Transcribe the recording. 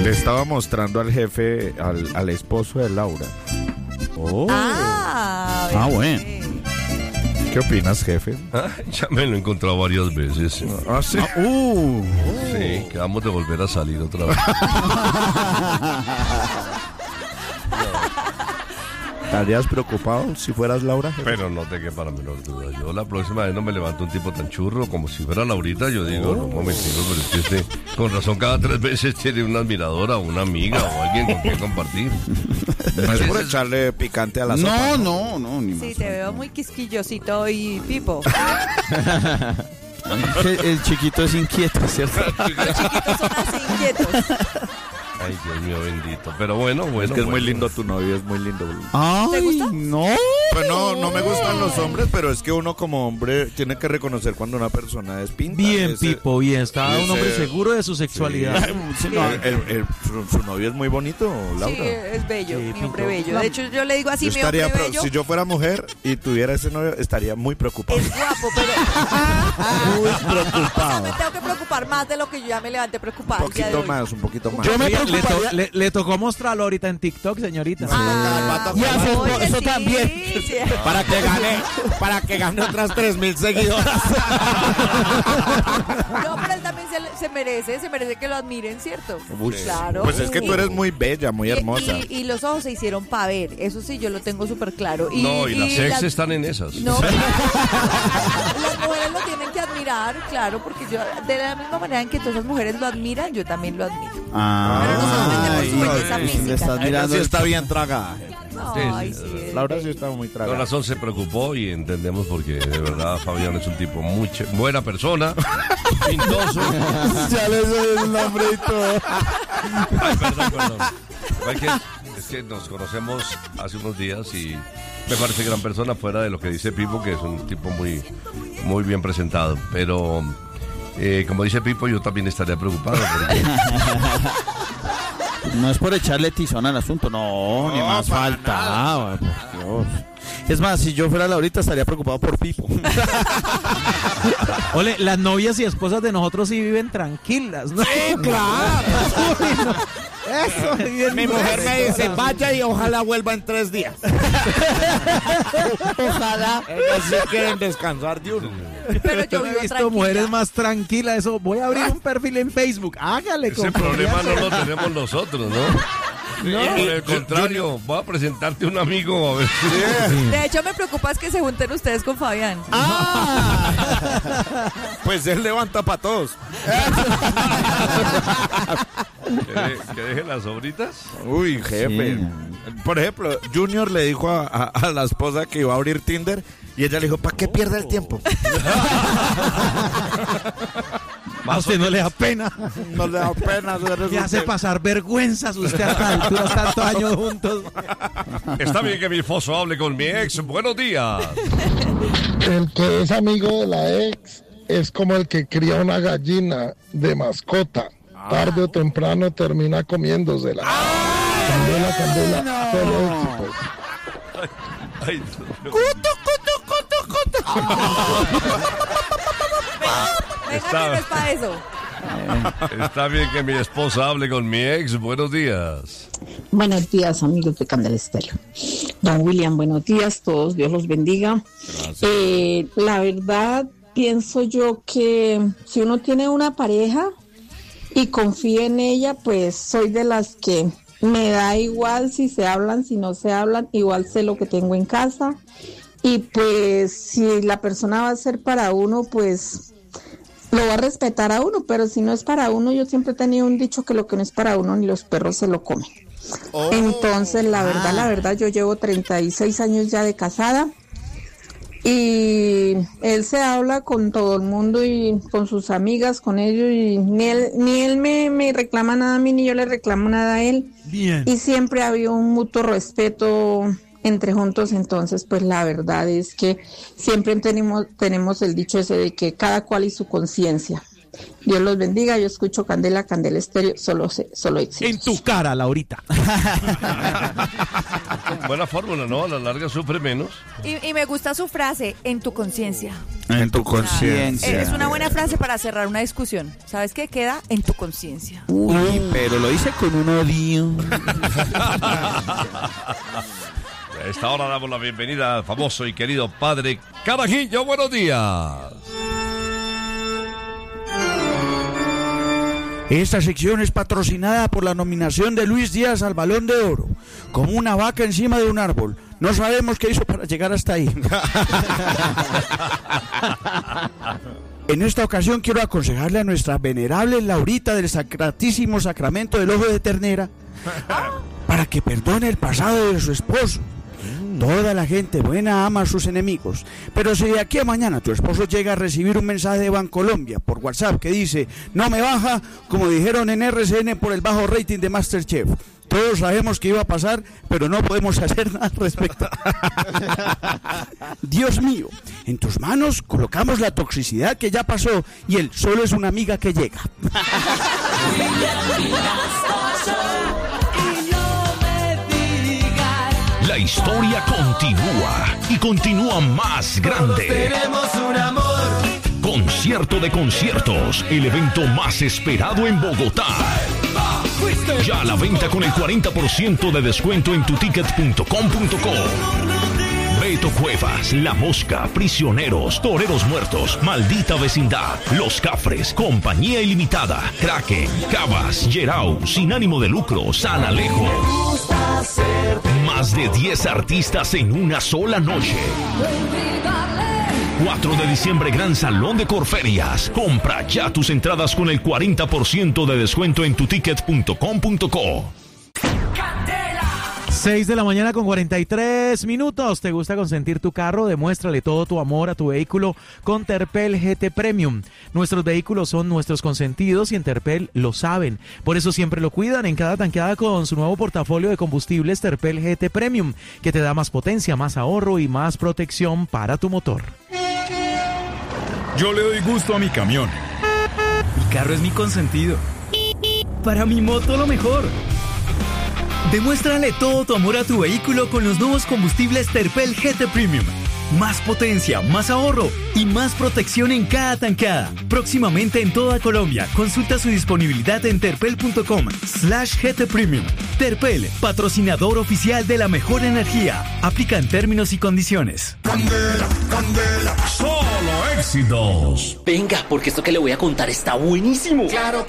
Le estaba mostrando al jefe, al esposo de Laura. Oh. Bueno. ¿Qué opinas, jefe? Ya me lo he encontrado varias veces. ¿Sí? Sí, quedamos de volver a salir otra vez. ¿Estarías preocupado si fueras Laura, jefe? Pero no te quepa la menor duda. Yo la próxima vez no me levanto un tipo tan churro como si fuera Laurita. Yo digo, no, un momentito, pero es que con razón cada 3 veces tiene una admiradora o una amiga o alguien con quien compartir. No es por echarle picante a la sopa. No, ni más. Sí, te veo muy quisquillosito y Pipo. El chiquito es inquieto, ¿cierto? Los chiquitos son así inquietos. Ay, Dios mío bendito. Pero bueno. Es que es muy lindo tu novio, es muy lindo. ¿Te gusta? No. Pues no me gustan los hombres, pero es que uno como hombre tiene que reconocer cuando una persona es pinta. Bien, Pipo, bien. Está un hombre seguro de su sexualidad. Sí, su novio es muy bonito, Laura. Sí, es bello, Sí, mi hombre Pipo. bello. De hecho, yo le digo así, Yo mi hombre estaría bello. si yo fuera mujer y tuviera ese novio, estaría muy preocupado. Es guapo, pero Muy o sea, preocupado. me tengo que preocupar más de lo que yo ya me levanté preocupada. Un poquito más. Yo me Oiga, preocuparía. le tocó mostrarlo ahorita en TikTok, señorita. Y hace Oye, eso sí, también. sí. Para que gane otras 3,000 seguidoras. No, pero él también se merece que lo admiren, ¿cierto? Uy, Claro. Pues es que tú eres muy bella, muy hermosa. Y los ojos se hicieron para ver, eso sí, yo lo tengo súper claro. Y las ex están en esas. No, las mujeres lo tienen que admirar, claro, porque yo, de la misma manera en que todas las mujeres lo admiran, yo también lo admiro. Pero no solamente por su belleza le física. estás Ella mirando. sí está bien tragada. Ay, Sí, sí, Laura sí está muy Con tragada. razón se preocupó y entendemos porque de verdad Fabián es un tipo muy buena persona, pintoso. Ya le doy el nombre y todo. Ay, perdón. Es que nos conocemos hace unos días y me parece gran persona fuera de lo que dice Pipo, que es un tipo muy, muy bien presentado. Pero como dice Pipo, yo también estaría preocupado porque... No es por echarle tizón al asunto, no, ni más faltaba, por Dios. Es más, si yo fuera Laurita estaría preocupado por Pipo. Ole, las novias y esposas de nosotros sí viven tranquilas, ¿no? Sí, claro. Eso, bien. Mi mujer me dice, vaya y ojalá vuelva en 3 días. Ojalá. Ellos sí quieren descansar de uno. Pero yo Yo vivo he visto tranquila. mujeres más tranquilas. Eso, voy a abrir un perfil en Facebook. Hágale. Ese con problema confianza. no lo tenemos nosotros, ¿no? No. Por el contrario, voy a presentarte un amigo a ver si... De hecho, me preocupa es que se junten ustedes con Fabián. Pues él levanta para todos. ¿Que dejen las sobritas? Uy, jefe. Sí. Por ejemplo, Junior le dijo a la esposa que iba a abrir Tinder y ella le dijo, ¿para qué pierde el tiempo? A usted no le da pena. No le da pena. Me hace pasar vergüenzas usted hasta alturas tantos años juntos. Está bien que mi esposo hable con mi ex. Buenos días. El que es amigo de la ex es como el que cría una gallina de mascota. Tarde o temprano termina comiéndosela. Candela, solo éxitos. Ay, Venga, que no es para eso. está bien que mi esposa hable con mi ex. Buenos días. Buenos días, amigos de Candela Estéreo. Don William, buenos días, todos, Dios los bendiga. La verdad, pienso yo que si uno tiene una pareja y confía en ella, pues soy de las que me da igual si se hablan, si no se hablan, igual sé lo que tengo en casa. Y pues si la persona va a ser para uno, pues lo va a respetar a uno, pero si no es para uno, yo siempre he tenido un dicho que lo que no es para uno, ni los perros se lo comen. Entonces, la verdad, yo llevo 36 años ya de casada y él se habla con todo el mundo y con sus amigas, con ellos, y ni él me reclama nada a mí, ni yo le reclamo nada a él. Bien. Y siempre ha habido un mutuo respeto entre juntos, entonces pues la verdad es que siempre tenemos el dicho ese de que cada cual y su conciencia. Dios los bendiga. Yo escucho Candela Estéreo, solo existe. En tu cara, Laurita. Buena fórmula, ¿no? A la larga sufre menos. Y me gusta su frase, en tu conciencia. En tu conciencia. Es una buena frase para cerrar una discusión. ¿Sabes qué? Queda en tu conciencia. Uy, pero lo hice con un odio. A esta hora damos la bienvenida al famoso y querido padre Carajillo. Buenos días. Esta sección es patrocinada por la nominación de Luis Díaz al Balón de Oro, como una vaca encima de un árbol. No sabemos qué hizo para llegar hasta ahí. En esta ocasión quiero aconsejarle a nuestra venerable Laurita del Sacratísimo Sacramento del Ojo de Ternera para que perdone el pasado de su esposo. Toda la gente buena ama a sus enemigos, pero si de aquí a mañana tu esposo llega a recibir un mensaje de Bancolombia por WhatsApp que dice no me baja, como dijeron en RCN por el bajo rating de MasterChef, todos sabemos que iba a pasar, pero no podemos hacer nada al respecto. Dios mío, en tus manos colocamos la toxicidad que ya pasó y él solo es una amiga que llega. La historia continúa y continúa más grande. Tenemos un amor. Concierto de conciertos, el evento más esperado en Bogotá. Ya a la venta con el 40% de descuento en tuticket.com.co. Beto Cuevas, La Mosca, Prisioneros, Toreros Muertos, Maldita Vecindad, Los Cafres, Compañía Ilimitada, Kraken, Cabas, Yerau, Sin Ánimo de Lucro, San Alejo. Más de 10 artistas en una sola noche. 4 de diciembre, Gran Salón de Corferias. Compra ya tus entradas con el 40% de descuento en tuticket.com.co. 6 de la mañana con 43 minutos. ¿Te gusta consentir tu carro? Demuéstrale todo tu amor a tu vehículo con Terpel GT Premium. Nuestros vehículos son nuestros consentidos y en Terpel lo saben. Por eso siempre lo cuidan en cada tanqueada con su nuevo portafolio de combustibles Terpel GT Premium, que te da más potencia, más ahorro y más protección para tu motor. Yo le doy gusto a mi camión. Mi carro es mi consentido. Para mi moto lo mejor. Demuéstrale todo tu amor a tu vehículo con los nuevos combustibles Terpel GT Premium. Más potencia, más ahorro y más protección en cada tankada. Próximamente en toda Colombia. Consulta su disponibilidad en terpel.com/GT Premium. Terpel, patrocinador oficial de la mejor energía. Aplica en términos y condiciones. Candela, candela, solo éxitos. Venga, porque esto que le voy a contar está buenísimo. Claro